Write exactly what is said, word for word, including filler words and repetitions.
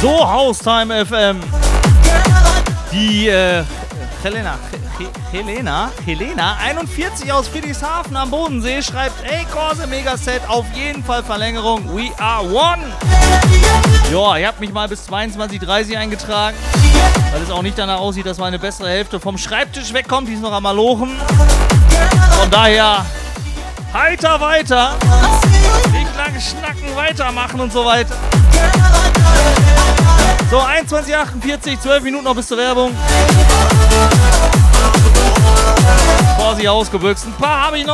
So, Haustime F M. Die äh, Helena, Helena, Helena, einundvierzig aus Friedrichshafen am Bodensee schreibt, ey Korse Megaset, auf jeden Fall Verlängerung, we are one. Ja, ihr habt mich mal bis zweiundzwanzig Uhr dreißig eingetragen, weil es auch nicht danach aussieht, dass meine bessere Hälfte vom Schreibtisch wegkommt, die ist noch am Malochen. Von daher, heiter weiter, nicht lange schnacken, weitermachen und so weiter. So, einundzwanzig Uhr achtundvierzig, zwölf Minuten noch bis zur Werbung. Vorsicht ausgebüxt. Ein paar habe ich noch.